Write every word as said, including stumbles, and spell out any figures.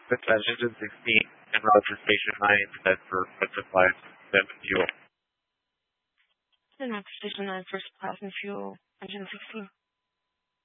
That's Engine sixteen and route for Station nine to head for food supplies, seven fuel. And that's Station nine for supplies and fuel, Engine sixteen.